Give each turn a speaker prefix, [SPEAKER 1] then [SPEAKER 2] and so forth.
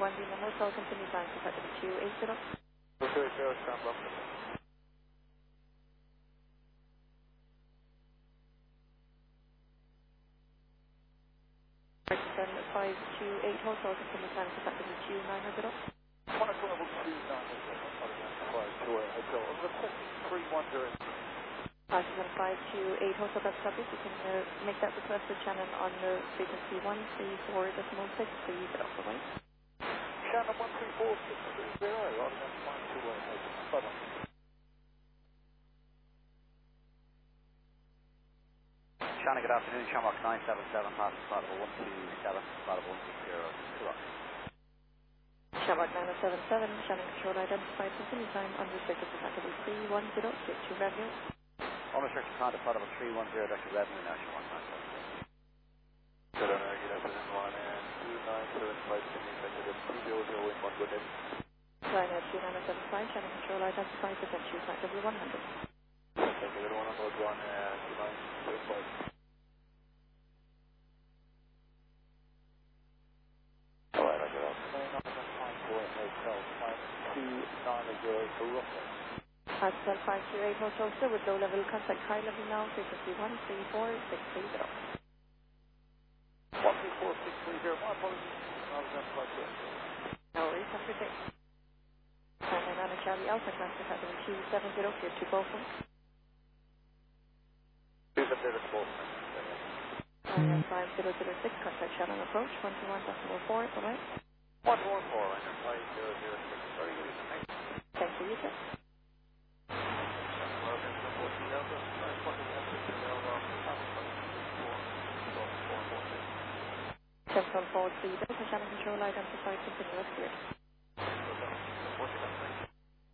[SPEAKER 1] 1 Lima Hotel, continue flying to Flight 280.
[SPEAKER 2] 280, stand up.
[SPEAKER 1] Then 528 Hotel, continue flying to Flight 290.
[SPEAKER 2] 1 o'clock, level 290, 528 Hotel.
[SPEAKER 1] 528 Hotel, that's copied. You can make that request to Shannon on the frequency 134.630, bye.
[SPEAKER 2] Shannon 134.630, Roger, 528, bye-bye.
[SPEAKER 3] Shannon, good afternoon. Shamrock 977, passing flight level 127, flight level 160, 2 up.
[SPEAKER 1] Shamrock 977, Shannon control identified, continue time unrestricted to flight level 310, switch to revenue.
[SPEAKER 3] Unrestricted time to flight level 310, direct to revenue now, Shamrock 977.
[SPEAKER 2] Good afternoon, good afternoon, Ryanair 2975, continue to 200 in 1 good day.
[SPEAKER 1] Ryanair 2975, Shannon control identified, present you flight level 100.
[SPEAKER 2] Thank you, everyone on board Ryanair 2975. Alright, I got out. 548 Hotel, flight 290 to Rockland.
[SPEAKER 1] Hotel 528 Hotel, still with low level contact, high level now, frequency 134.630.
[SPEAKER 2] 134.630, my apologies. I was on flight 2.
[SPEAKER 1] No worries, have a good day. Shannon Anna Charlie Alpha, class to flight level 270, clear to Bolton.
[SPEAKER 2] 270 to Bolton.
[SPEAKER 1] Ryanair 5006, contact Shannon approach, 121.04, bye-bye.
[SPEAKER 2] 114, Ryanair 5006, very good evening, thanks.
[SPEAKER 1] Thank you, you too. 714 Shannon control identified, continue